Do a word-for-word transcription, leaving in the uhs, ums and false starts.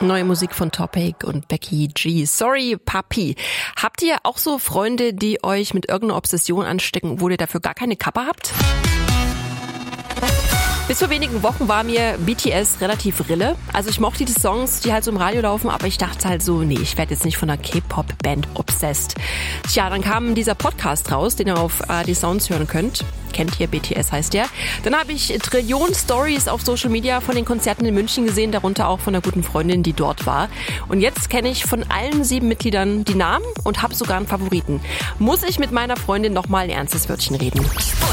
Neue Musik von Topic und Becky G. Sorry, Papi. Habt ihr auch so Freunde, die euch mit irgendeiner Obsession anstecken, wo ihr dafür gar keine Kappe habt? Bis vor wenigen Wochen war mir B T S relativ Rille. Also ich mochte die Songs, die halt so im Radio laufen, aber ich dachte halt so, nee, ich werde jetzt nicht von einer K-Pop-Band obsessed. Tja, dann kam dieser Podcast raus, den ihr auf A R D Sounds hören könnt. Kennt ihr, B T S heißt der. Dann habe ich Trillionen Stories auf Social Media von den Konzerten in München gesehen, darunter auch von einer guten Freundin, die dort war. Und jetzt kenne ich von allen sieben Mitgliedern die Namen und habe sogar einen Favoriten. Muss ich mit meiner Freundin nochmal ein ernstes Wörtchen reden?